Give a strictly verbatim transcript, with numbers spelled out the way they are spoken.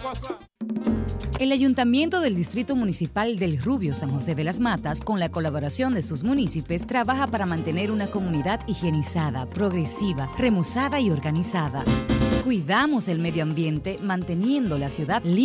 El Ayuntamiento del Distrito Municipal del Rubio San José de las Matas, con la colaboración de sus municipios, trabaja para mantener una comunidad higienizada, progresiva, remozada y organizada. Cuidamos el medio ambiente, manteniendo la ciudad libre